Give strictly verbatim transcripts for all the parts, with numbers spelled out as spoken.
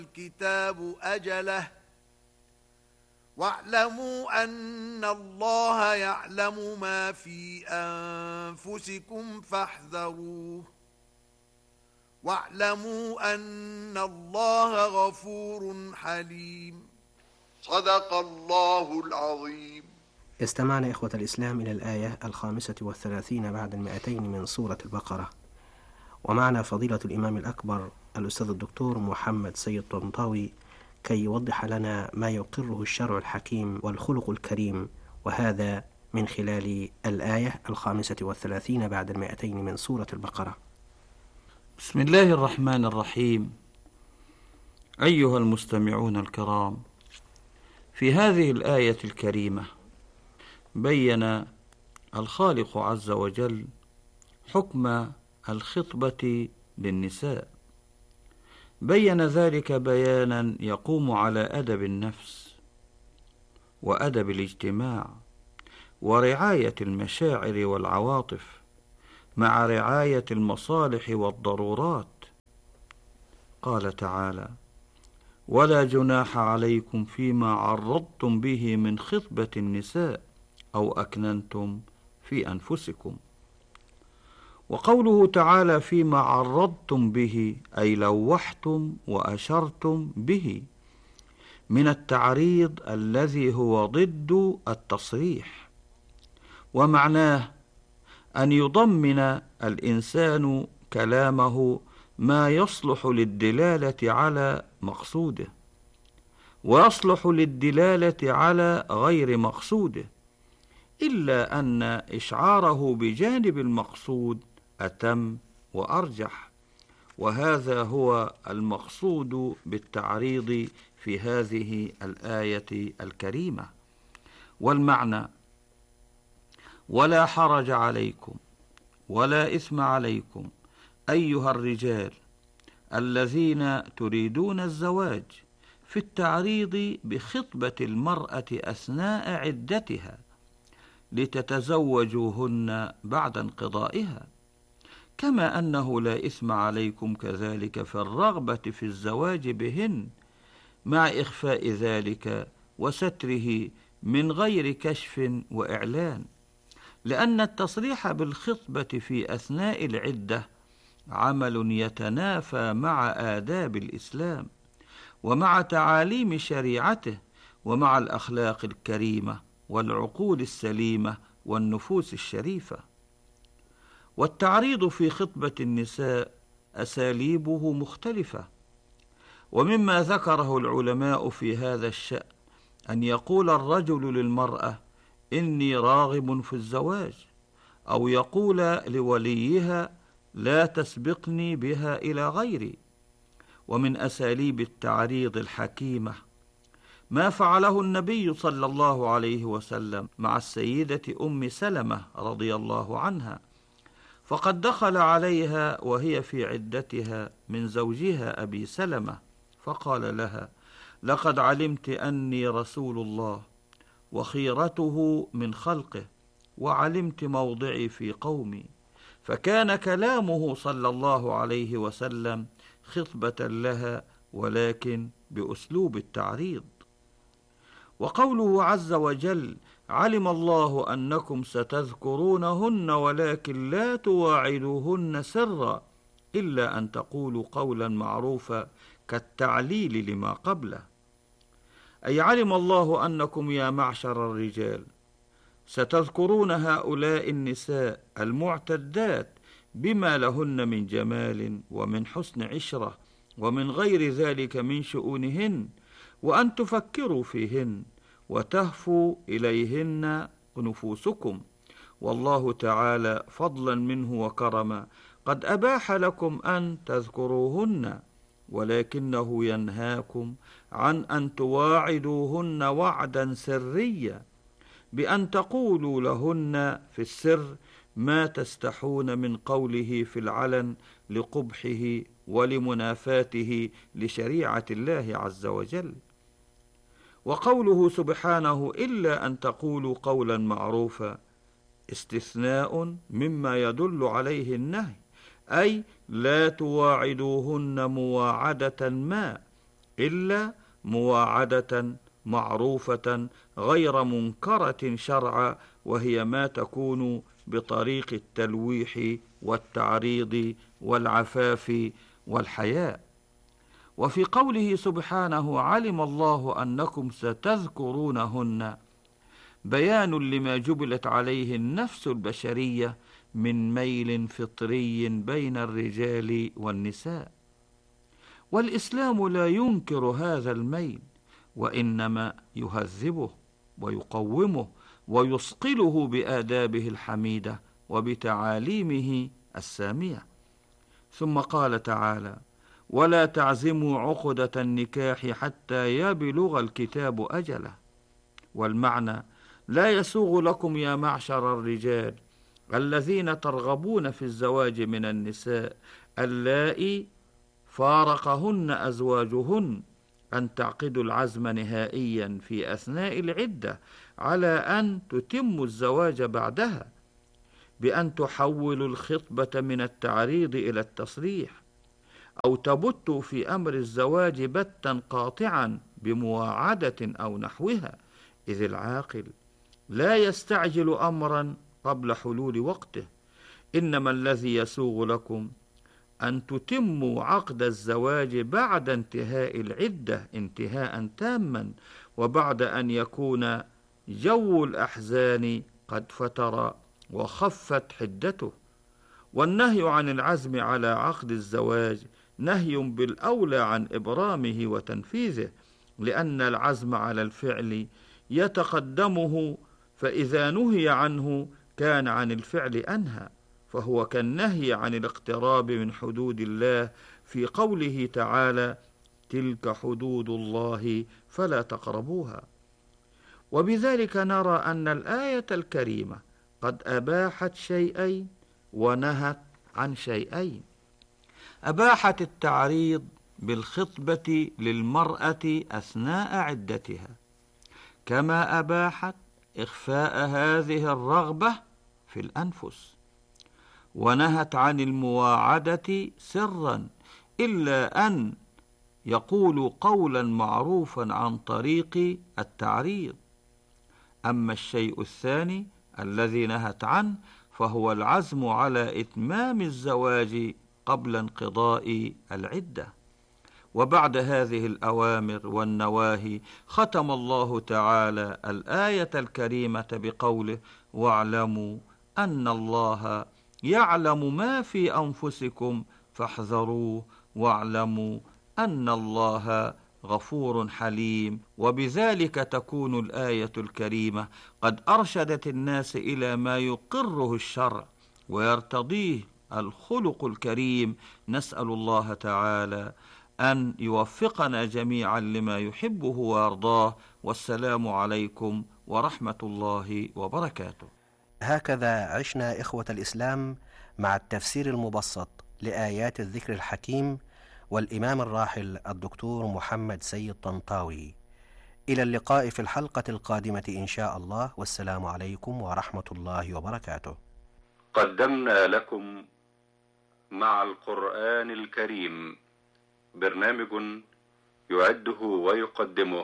الكتاب أجله واعلموا أن الله يعلم ما في أنفسكم فاحذروه واعلموا أن الله غفور حليم. صدق الله العظيم. استمعنا إخوة الإسلام إلى الآية الخامسة والثلاثين بعد المئتين من سورة البقرة، ومعنا فضيلة الإمام الأكبر الأستاذ الدكتور محمد سيد طنطاوي كي يوضح لنا ما يقره الشرع الحكيم والخلق الكريم، وهذا من خلال الآية الخامسة والثلاثين بعد المئتين من سورة البقرة. بسم الله الرحمن الرحيم. أيها المستمعون الكرام، في هذه الآية الكريمة بين الخالق عز وجل حكم الخطبة للنساء، بين ذلك بيانا يقوم على أدب النفس وأدب الاجتماع ورعاية المشاعر والعواطف مع رعاية المصالح والضرورات. قال تعالى: ولا جناح عليكم فيما عرضتم به من خطبة النساء أو أكننتم في أنفسكم. وقوله تعالى فيما عرضتم به أي لوحتم وأشرتم به، من التعريض الذي هو ضد التصريح، ومعناه أن يضمن الإنسان كلامه ما يصلح للدلالة على مقصوده ويصلح للدلالة على غير مقصوده، إلا أن إشعاره بجانب المقصود أتم وأرجح، وهذا هو المقصود بالتعريض في هذه الآية الكريمة. والمعنى: ولا حرج عليكم ولا إثم عليكم أيها الرجال الذين تريدون الزواج في التعريض بخطبة المرأة أثناء عدتها لتتزوجوهن بعد انقضائها، كما أنه لا إثم عليكم كذلك في الرغبة في الزواج بهن مع إخفاء ذلك وستره من غير كشف وإعلان، لأن التصريح بالخطبة في أثناء العدة عمل يتنافى مع آداب الإسلام ومع تعاليم شريعته ومع الأخلاق الكريمة والعقول السليمة والنفوس الشريفة. والتعريض في خطبة النساء أساليبه مختلفة، ومما ذكره العلماء في هذا الشأن أن يقول الرجل للمرأة إني راغب في الزواج، أو يقول لوليها لا تسبقني بها إلى غيري. ومن أساليب التعريض الحكيمة ما فعله النبي صلى الله عليه وسلم مع السيدة أم سلمة رضي الله عنها، فقد دخل عليها وهي في عدتها من زوجها أبي سلمة فقال لها: لقد علمت أني رسول الله وخيرته من خلقه، وعلمت موضعي في قومي. فكان كلامه صلى الله عليه وسلم خطبة لها، ولكن بأسلوب التعريض. وقوله عز وجل: علم الله أنكم ستذكرونهن ولكن لا تواعدوهن سرا إلا أن تقولوا قولا معروفا، كالتعليل لما قبله، أي علم الله أنكم يا معشر الرجال ستذكرون هؤلاء النساء المعتدات بما لهن من جمال ومن حسن عشرة ومن غير ذلك من شؤونهن، وأن تفكروا فيهن وتهفوا إليهن نفوسكم، والله تعالى فضلا منه وكرما قد أباح لكم أن تذكروهن، ولكنه ينهاكم عن أن تواعدوهن وعدا سريا بأن تقولوا لهن في السر ما تستحون من قوله في العلن لقبحه ولمنافاته لشريعة الله عز وجل. وقوله سبحانه: إلا أن تقولوا قولا معروفا، استثناء مما يدل عليه النهي، أي لا تواعدوهن مواعدة ما إلا مواعدة معروفة غير منكرة شرعا، وهي ما تكون بطريق التلويح والتعريض والعفاف والحياء. وفي قوله سبحانه علم الله أنكم ستذكرونهن بيان لما جبلت عليه النفس البشرية من ميل فطري بين الرجال والنساء، والإسلام لا ينكر هذا الميل، وإنما يهذبه ويقومه ويصقله بآدابه الحميدة وبتعاليمه السامية. ثم قال تعالى: ولا تعزموا عقدة النكاح حتى يبلغ الكتاب أجله. والمعنى: لا يسوغ لكم يا معشر الرجال الذين ترغبون في الزواج من النساء اللائي فارقهن أزواجهن أن تعقدوا العزم نهائيا في أثناء العدة على أن تتموا الزواج بعدها، بأن تحولوا الخطبة من التعريض إلى التصريح، أو تبتوا في أمر الزواج بتا قاطعا بمواعدة أو نحوها، إذ العاقل لا يستعجل أمرا قبل حلول وقته، إنما الذي يسوغ لكم أن تتموا عقد الزواج بعد انتهاء العدة انتهاء تاما، وبعد أن يكون جو الأحزان قد فتر وخفت حدته. والنهي عن العزم على عقد الزواج نهي بالأولى عن إبرامه وتنفيذه، لأن العزم على الفعل يتقدمه، فإذا نهي عنه كان عن الفعل أنهى، فهو كالنهي عن الاقتراب من حدود الله في قوله تعالى: تلك حدود الله فلا تقربوها. وبذلك نرى أن الآية الكريمة قد أباحت شيئين ونهت عن شيئين. أباحت التعريض بالخطبة للمرأة أثناء عدتها، كما أباحت إخفاء هذه الرغبة في الأنفس، ونهت عن المواعدة سرا إلا أن يقولوا قولا معروفا عن طريق التعريض. أما الشيء الثاني الذي نهت عنه فهو العزم على إتمام الزواج قبل انقضاء العدة. وبعد هذه الأوامر والنواهي ختم الله تعالى الآية الكريمة بقوله: واعلموا أن الله يعلم ما في أنفسكم فاحذروه واعلموا أن الله غفور حليم. وبذلك تكون الآية الكريمة قد أرشدت الناس إلى ما يقره الشرع ويرتضيه الخلق الكريم. نسأل الله تعالى أن يوفقنا جميعا لما يحبه ويرضاه، والسلام عليكم ورحمة الله وبركاته. هكذا عشنا إخوة الإسلام مع التفسير المبسط لآيات الذكر الحكيم والإمام الراحل الدكتور محمد سيد طنطاوي. إلى اللقاء في الحلقة القادمة إن شاء الله، والسلام عليكم ورحمة الله وبركاته. قدمنا لكم مع القرآن الكريم برنامج يعده ويقدمه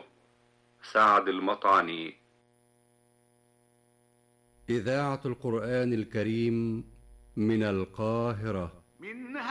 سعد المطعني. إذاعة القرآن الكريم من القاهرة.